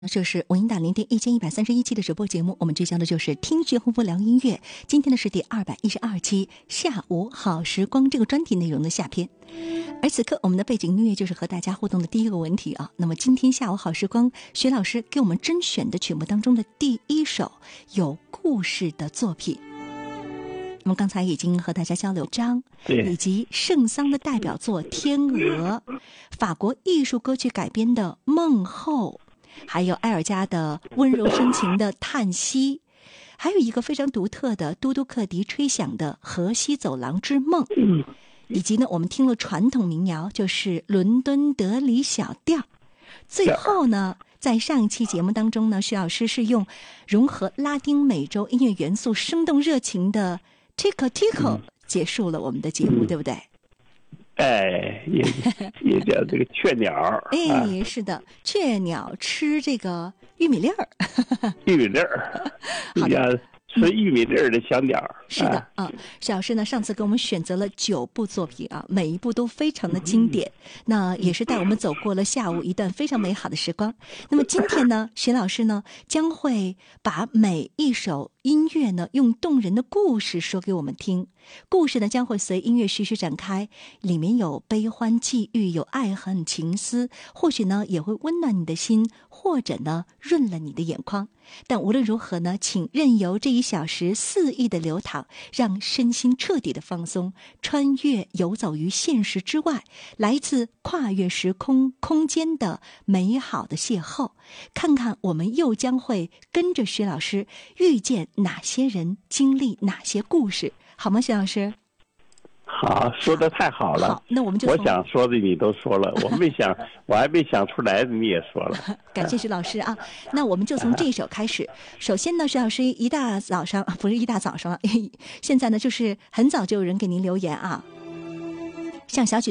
这是文音大聆听1131期的直播节目，我们聚焦的就是听学红佛聊音乐。今天呢是第212期下午好时光这个专题内容的下篇。而此刻我们的背景音乐就是和大家互动的第一个问题啊。那么今天下午好时光，薛老师给我们甄选的曲目当中的第一首有故事的作品。我们刚才已经和大家交流张以及圣桑的代表作《天鹅》，法国艺术歌曲改编的《梦后》，还有埃尔加的温柔深情的叹息，还有一个非常独特的嘟嘟克迪吹响的河西走廊之梦，以及呢我们听了传统民谣就是伦敦德里小调。最后呢在上一期节目当中呢，徐老师是用融合拉丁美洲音乐元素生动热情的 Tico Tico 结束了我们的节目，对不对？ 也叫这个雀鸟。 是的，雀鸟吃这个玉米粒儿。 玉米粒儿，好的。吃玉米粒儿的小鸟。 是的徐老师呢上次给我们选择了9部作品啊，每一部都非常的经典，那也是带我们走过了下午一段非常美好的时光。那么今天呢，徐老师呢将会把每一首音乐呢用动人的故事说给我们听，故事呢将会随音乐徐徐展开，里面有悲欢际遇，有爱恨情思，或许呢也会温暖你的心，或者呢润了你的眼眶。但无论如何呢，请任由这1小时肆意的流淌，让身心彻底的放松，穿越游走于现实之外，来自跨越时空空间的美好的邂逅，看看我们又将会跟着薛老师遇见哪些人，经历哪些故事，好吗？薛老师好，说的太好了。 好，那我们就我想说的你都说了，我还没想出来的你也说了。 感谢徐老师啊。那我们就从这首开始。首先呢，徐老师一大早上，不是一大早上，现在呢就是很早就有人给您留言啊，像小曲